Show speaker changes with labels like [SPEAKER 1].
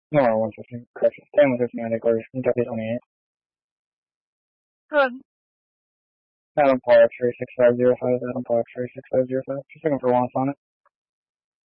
[SPEAKER 1] Nora 115, crisis 10 with Atlantic orders from Deputy 28.
[SPEAKER 2] Hello.
[SPEAKER 1] Adam Park 36505, Adam Park 36505. Just looking for one on it.